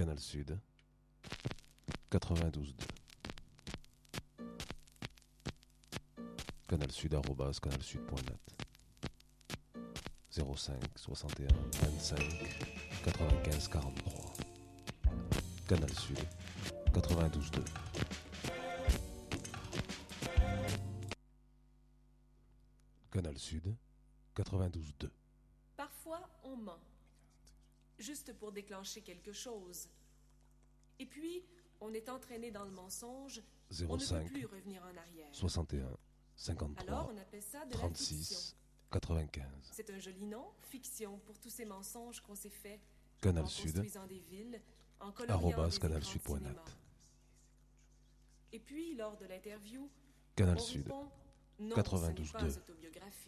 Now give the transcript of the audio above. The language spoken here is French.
Canal Sud 92.2. canalsud@canalsud.net 05 61 25 95 43. Canal Sud 92.2. Canal Sud 92.2. Parfois, on ment, juste pour déclencher quelque chose. Et puis, on est entraîné dans le mensonge, on ne peut plus revenir en arrière. 61 53 Alors, on appelle ça de 36 la fiction. 95. C'est un joli nom, fiction, pour tous ces mensonges qu'on s'est faits Canal en Sud construisant des villes, en coloriant des écrans de @canalsud.net. cinéma. Et puis, lors de l'interview, Canal on Sud répond « Non, ce n'est 92.2. pas autobiographique ».